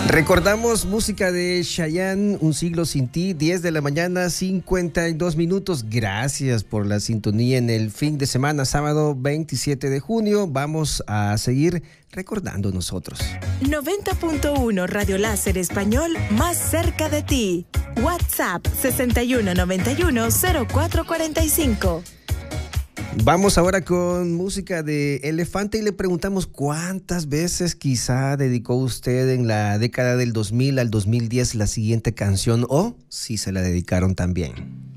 Recordamos música de Chayanne, Un siglo sin ti, 10 de la mañana, 52 minutos. Gracias por la sintonía en el fin de semana, sábado 27 de junio. Vamos a seguir recordando nosotros. 90.1 Radio Láser Español, más cerca de ti. WhatsApp 6191-0445. Vamos ahora con música de Elefante y le preguntamos cuántas veces quizá dedicó usted en la década del 2000 al 2010 la siguiente canción o si se la dedicaron también.